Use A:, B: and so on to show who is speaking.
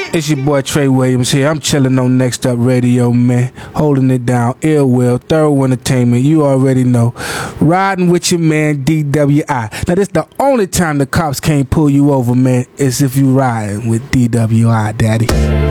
A: It's your boy Trey Williams here. I'm chilling on Next Up Radio, man. Holding it down. Ill Will, Thorough Entertainment. You already know. Riding with your man DWI. Now, this the only time the cops can't pull you over, man, is if you riding with DWI, daddy.